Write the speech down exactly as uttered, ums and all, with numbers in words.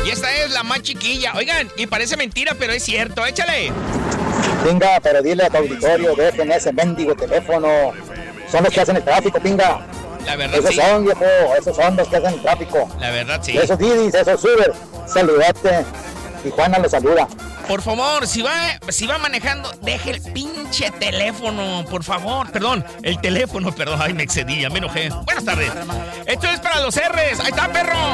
Y esta es la más chiquilla. Oigan, y parece mentira, pero es cierto. Échale. Pinga, pero dile a tu auditorio, dejen ese mendigo teléfono. Son los que hacen el tráfico, pinga. La verdad, esos sí. son, viejo, esos son los que hacen el tráfico. La verdad, sí. Esos Didis, esos Uber, saludate. Tijuana lo saluda. Por favor, si va, si va manejando, deje el pinche teléfono, por favor. Perdón, el teléfono, perdón. Ay, me excedí, ya me enojé. Buenas tardes. Esto es para los R's. Ahí está, perro.